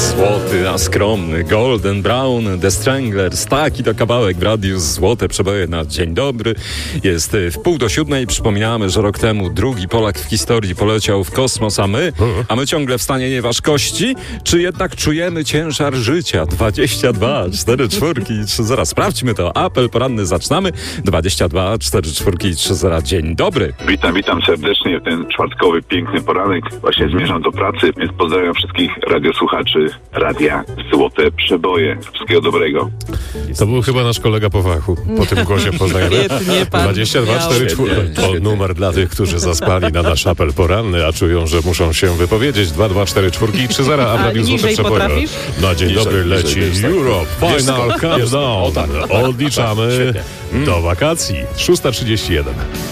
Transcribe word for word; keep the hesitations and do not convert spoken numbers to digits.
Złoty, a skromny, Golden Brown, The Stranglers. Taki to kawałek w radiu Złote Przeboje na dzień dobry. Jest w pół do siódmej. Przypominamy, że rok temu drugi Polak w historii poleciał w kosmos, a my, a my ciągle w stanie nieważkości, czy jednak czujemy ciężar życia? dwadzieścia dwa, cztery czwórki i trzy zera. Sprawdźmy to. Apel poranny zaczynamy. dwadzieścia dwa, cztery czwórki i trzy zera. Dzień dobry. Witam, witam serdecznie w ten czwartkowy, piękny poranek. Właśnie zmierzam do pracy, więc pozdrawiam wszystkich radiosłuchaczy Radia Złote Przeboje. Wszystkiego dobrego. To był chyba nasz kolega po fachu. Po tym głosie poznajemy. dwadzieścia dwa, cztery czwórki. To numer dla tych, którzy zaspali na nasz apel poranny, a czują, że muszą się wypowiedzieć. dwa dwa, cztery czwórki i trzy zera, a w Radiu Złote Przeboje. Na dzień Niżej, dobry leci niżej, tak. Europe Final Countdown. Odliczamy do wakacji. szósta trzydzieści jeden.